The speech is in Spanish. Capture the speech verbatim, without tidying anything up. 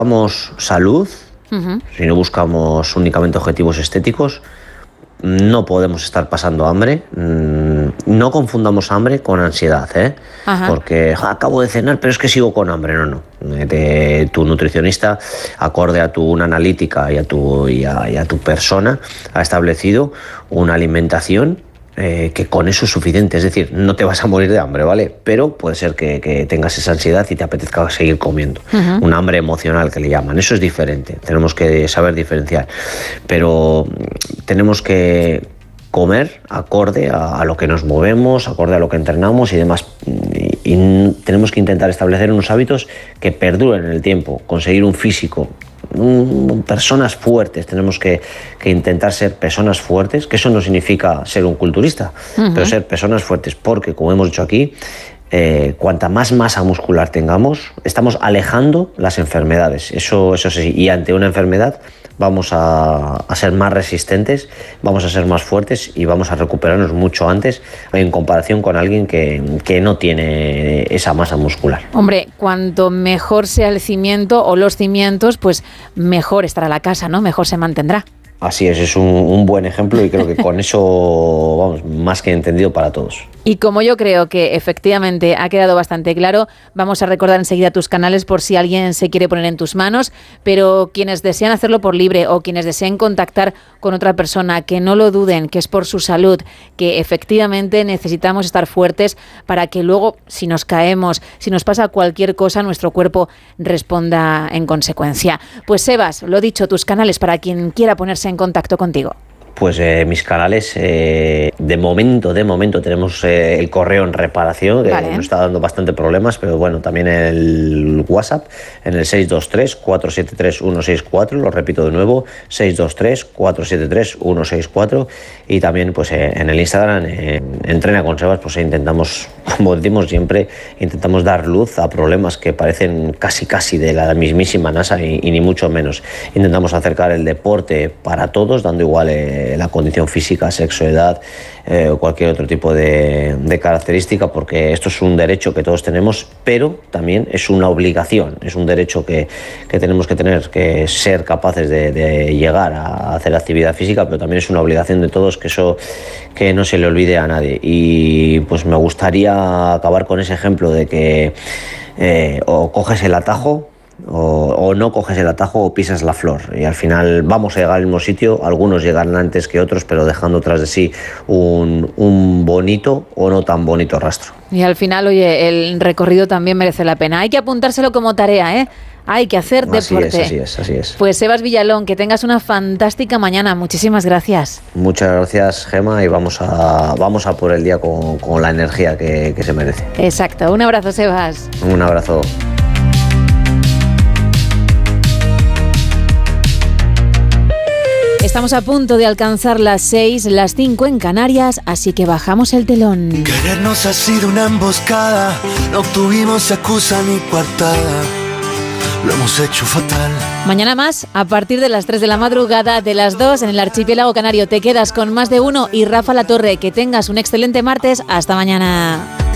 buscamos salud, uh-huh. si no buscamos únicamente objetivos estéticos, no podemos estar pasando hambre. No confundamos hambre con ansiedad, ¿eh? Porque ja, acabo de cenar, pero es que sigo con hambre. No, no. De, tu nutricionista, acorde a tu una analítica y a tu, y a, y a tu persona, ha establecido una alimentación Eh, que con eso es suficiente, es decir, no te vas a morir de hambre, ¿vale? Pero puede ser que, que tengas esa ansiedad y te apetezca seguir comiendo. Uh-huh. Un hambre emocional que le llaman, eso es diferente, tenemos que saber diferenciar, pero tenemos que comer acorde a, a lo que nos movemos, acorde a lo que entrenamos y demás, y, y tenemos que intentar establecer unos hábitos que perduren en el tiempo, conseguir un físico, un, personas fuertes, tenemos que, que intentar ser personas fuertes, que eso no significa ser un culturista, uh-huh. pero ser personas fuertes, porque como hemos dicho aquí, eh, cuanta más masa muscular tengamos, estamos alejando las enfermedades, eso, eso sí, y ante una enfermedad vamos a, a ser más resistentes, vamos a ser más fuertes y vamos a recuperarnos mucho antes en comparación con alguien que, que no tiene esa masa muscular. Hombre, cuanto mejor sea el cimiento o los cimientos, pues mejor estará la casa, ¿no? Mejor se mantendrá. Así es, es un, un buen ejemplo y creo que con eso, vamos, más que entendido para todos. Y como yo creo que efectivamente ha quedado bastante claro, vamos a recordar enseguida tus canales por si alguien se quiere poner en tus manos, pero quienes desean hacerlo por libre o quienes deseen contactar con otra persona, que no lo duden, que es por su salud, que efectivamente necesitamos estar fuertes para que luego, si nos caemos, si nos pasa cualquier cosa, nuestro cuerpo responda en consecuencia. Pues Sebas, lo dicho, tus canales para quien quiera ponerse en contacto contigo. Pues eh, mis canales, eh, de momento, de momento tenemos eh, el correo en reparación, que vale. nos está dando bastante problemas, pero bueno, también el WhatsApp en el seis dos tres, cuatro siete tres, uno seis cuatro, lo repito de nuevo, seis dos tres, cuatro siete tres, uno seis cuatro, y también pues eh, en el Instagram, eh, Entrena con Sebas, pues intentamos, como decimos siempre, intentamos dar luz a problemas que parecen casi casi de la mismísima NASA y, y ni mucho menos. Intentamos acercar el deporte para todos, dando igual eh, la condición física, sexo, edad eh, o cualquier otro tipo de, de característica, porque esto es un derecho que todos tenemos, pero también es una obligación, es un derecho que, que tenemos que tener, que ser capaces de, de llegar a hacer actividad física, pero también es una obligación de todos, que eso que no se le olvide a nadie. Y pues me gustaría acabar con ese ejemplo de que eh, o coges el atajo O, o no coges el atajo o pisas la flor, y al final vamos a llegar al mismo sitio, algunos llegarán antes que otros, pero dejando tras de sí un, un bonito o no tan bonito rastro. Y al final, oye, el recorrido también merece la pena, hay que apuntárselo como tarea, ¿eh? Hay que hacer así deporte. Es, así es, así es. Pues Sebas Villalón, que tengas una fantástica mañana. Muchísimas gracias. Muchas gracias, Gema, y vamos a, vamos a por el día con, con la energía que, que se merece. Exacto. Un abrazo, Sebas. Un abrazo. Estamos a punto de alcanzar las seis, las cinco en Canarias, así que bajamos el telón. Querernos ha sido una emboscada, no tuvimos excusa ni coartada, lo hemos hecho fatal. Mañana más, a partir de las tres de la madrugada, de las dos en el archipiélago canario. Te quedas con Más de Uno y Rafa La Torre. Que tengas un excelente martes. Hasta mañana.